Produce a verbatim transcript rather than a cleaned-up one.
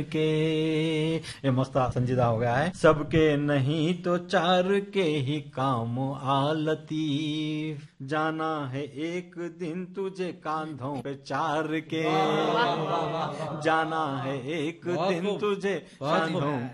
के। ये मस्त संजीदा हो गया है। सबके नहीं तो चार के ही काम आ लतीफ, जाना है एक दिन तुझे कांधों पे चार के, जाना है एक दिन तुझे कांधों